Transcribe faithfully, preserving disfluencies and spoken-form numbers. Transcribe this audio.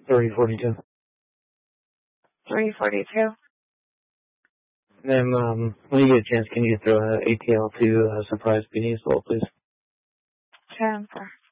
three forty-two. three forty-two. Then, um, when you get a chance, can you throw an A T L to uh, Surprise P D as well, please? ten four.